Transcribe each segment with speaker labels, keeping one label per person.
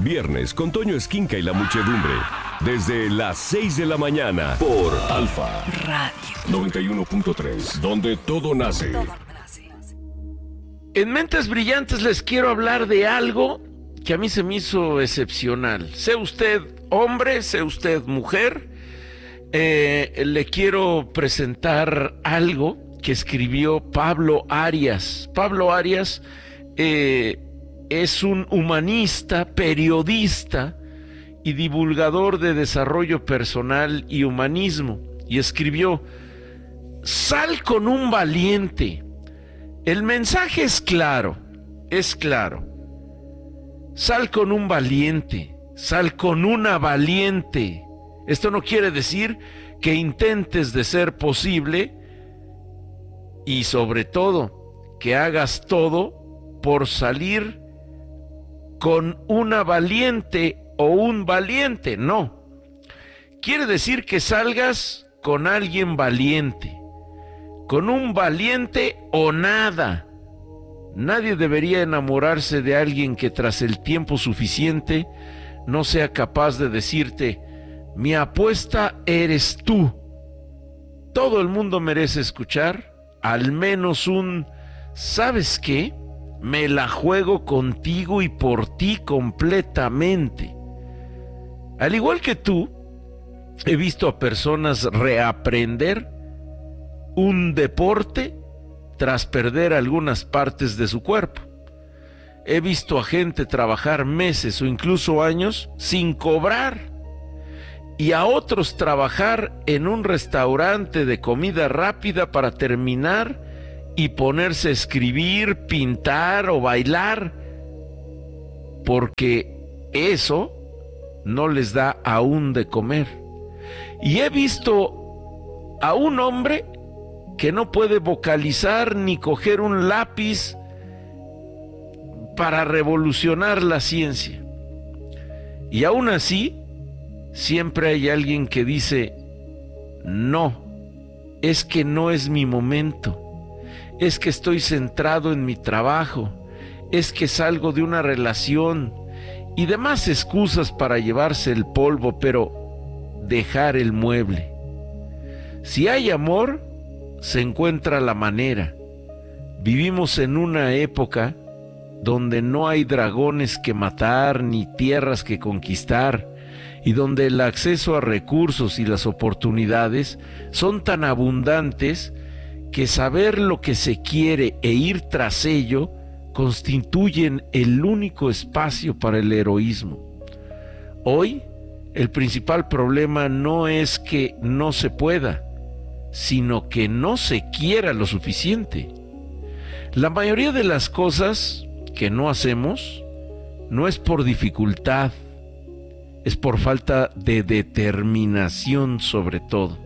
Speaker 1: viernes con Toño Esquinca y la muchedumbre. Desde las 6 de la mañana por Alfa Radio 91.3, donde todo nace.
Speaker 2: En Mentes Brillantes les quiero hablar de algo que a mí se me hizo excepcional. Sea usted hombre, sea usted mujer, le quiero presentar algo que escribió Pablo Arias. Pablo Arias es un humanista, periodista y divulgador de desarrollo personal y humanismo. Y escribió: sal con un valiente. El mensaje es claro, es claro. Sal con un valiente, sal con una valiente. Esto no quiere decir que intentes de ser posible y sobre todo que hagas todo por salir con una valiente o un valiente, no. Quiere decir que salgas con alguien valiente, con un valiente o nada. Nadie debería enamorarse de alguien que tras el tiempo suficiente no sea capaz de decirte: mi apuesta eres tú. Todo el mundo merece escuchar al menos un ¿sabes qué? Me la juego contigo y por ti completamente. Al igual que tú, he visto a personas reaprender un deporte tras perder algunas partes de su cuerpo. He visto a gente trabajar meses o incluso años sin cobrar, y a otros trabajar en un restaurante de comida rápida para terminar y ponerse a escribir, pintar o bailar, porque eso no les da aún de comer. Y he visto a un hombre que no puede vocalizar ni coger un lápiz para revolucionar la ciencia. Y aún así, siempre hay alguien que dice: no, es que no es mi momento, es que estoy centrado en mi trabajo, es que salgo de una relación, y demás excusas para llevarse el polvo, pero dejar el mueble. Si hay amor, se encuentra la manera. Vivimos en una época donde no hay dragones que matar ni tierras que conquistar, y donde el acceso a recursos y las oportunidades son tan abundantes que saber lo que se quiere e ir tras ello constituyen el único espacio para el heroísmo. Hoy, el principal problema no es que no se pueda, sino que no se quiera lo suficiente. La mayoría de las cosas que no hacemos no es por dificultad, es por falta de determinación sobre todo.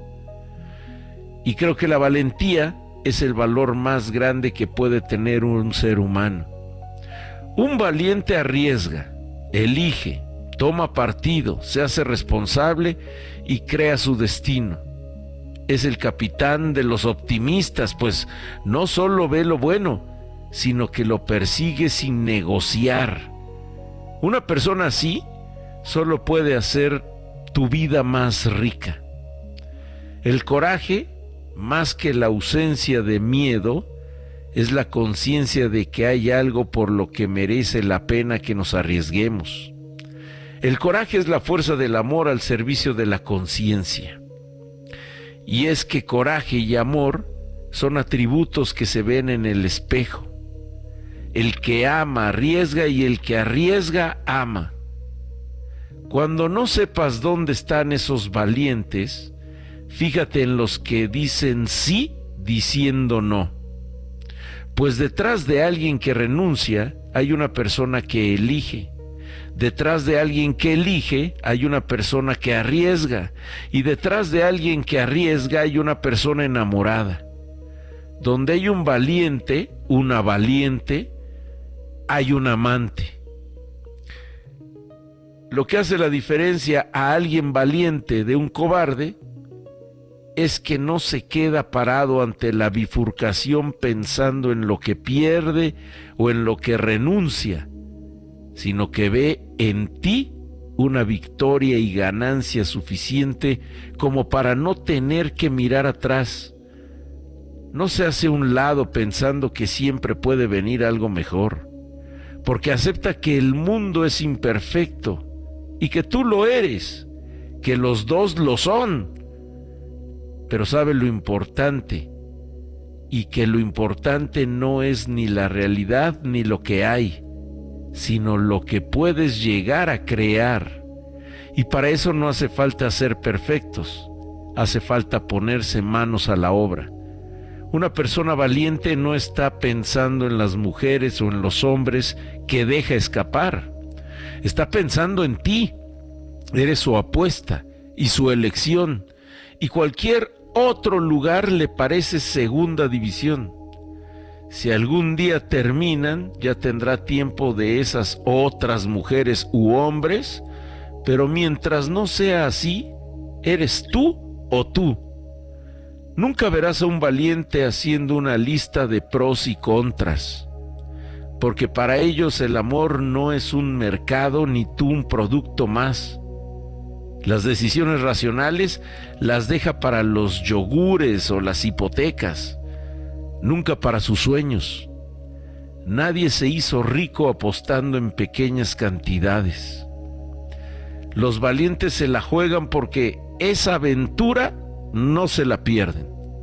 Speaker 2: Y creo que la valentía es el valor más grande que puede tener un ser humano. Un valiente arriesga, elige, toma partido, se hace responsable y crea su destino. Es el capitán de los optimistas, pues no solo ve lo bueno, sino que lo persigue sin negociar. Una persona así solo puede hacer tu vida más rica. El coraje, más que la ausencia de miedo, es la conciencia de que hay algo por lo que merece la pena que nos arriesguemos. El coraje es la fuerza del amor al servicio de la conciencia. Y es que coraje y amor son atributos que se ven en el espejo. El que ama arriesga y el que arriesga ama. Cuando no sepas dónde están esos valientes, fíjate en los que dicen sí diciendo no. Pues detrás de alguien que renuncia hay una persona que elige. Detrás de alguien que elige hay una persona que arriesga. Y detrás de alguien que arriesga hay una persona enamorada. Donde hay un valiente, una valiente, hay un amante. Lo que hace la diferencia a alguien valiente de un cobarde es que no se queda parado ante la bifurcación pensando en lo que pierde o en lo que renuncia, sino que ve en ti una victoria y ganancia suficiente como para no tener que mirar atrás. No se hace a un lado pensando que siempre puede venir algo mejor, porque acepta que el mundo es imperfecto y que tú lo eres, que los dos lo son, pero sabe lo importante, y que lo importante no es ni la realidad ni lo que hay, sino lo que puedes llegar a crear. Y para eso no hace falta ser perfectos, hace falta ponerse manos a la obra. Una persona valiente no está pensando en las mujeres o en los hombres que deja escapar. Está pensando en ti. Eres su apuesta y su elección, y cualquier otro lugar le parece segunda división. Si algún día terminan, ya tendrá tiempo de esas otras mujeres u hombres, pero mientras no sea así, eres tú o tú. Nunca verás a un valiente haciendo una lista de pros y contras, porque para ellos el amor no es un mercado ni tú un producto más. Las decisiones racionales las deja para los yogures o las hipotecas, nunca para sus sueños. Nadie se hizo rico apostando en pequeñas cantidades. Los valientes se la juegan porque esa aventura no se la pierden.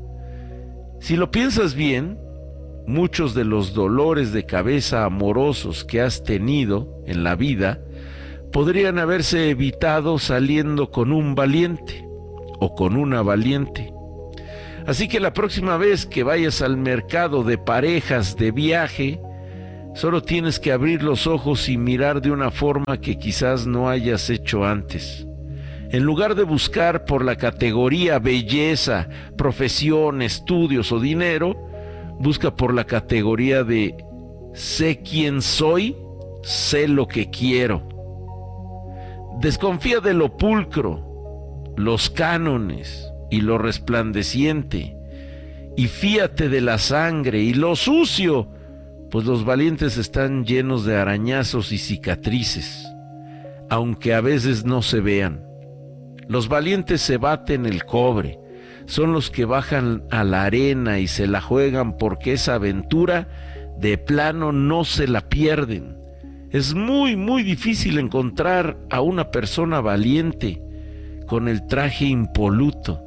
Speaker 2: Si lo piensas bien, muchos de los dolores de cabeza amorosos que has tenido en la vida podrían haberse evitado saliendo con un valiente o con una valiente. Así que la próxima vez que vayas al mercado de parejas de viaje, solo tienes que abrir los ojos y mirar de una forma que quizás no hayas hecho antes. En lugar de buscar por la categoría belleza, profesión, estudios o dinero, busca por la categoría de sé quién soy, sé lo que quiero. Desconfía de lo pulcro, los cánones y lo resplandeciente, y fíate de la sangre y lo sucio, pues los valientes están llenos de arañazos y cicatrices, aunque a veces no se vean. Los valientes se baten el cobre, son los que bajan a la arena y se la juegan porque esa aventura de plano no se la pierden. Es muy, muy difícil encontrar a una persona valiente con el traje impoluto.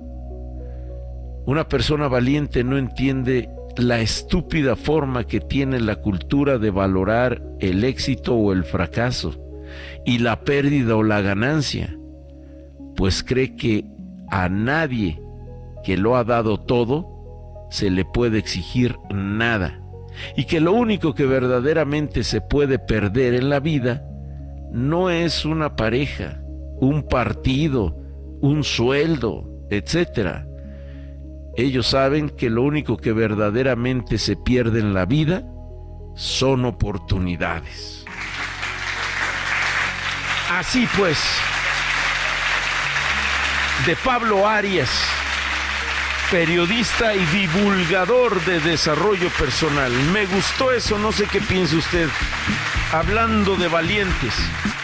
Speaker 2: Una persona valiente no entiende la estúpida forma que tiene la cultura de valorar el éxito o el fracaso y la pérdida o la ganancia, pues cree que a nadie que lo ha dado todo se le puede exigir nada, y que lo único que verdaderamente se puede perder en la vida no es una pareja, un partido, un sueldo, etc. Ellos saben que lo único que verdaderamente se pierde en la vida son oportunidades. Así pues, de Pablo Arias, periodista y divulgador de desarrollo personal. Me gustó eso, no sé qué piensa usted. Hablando de valientes,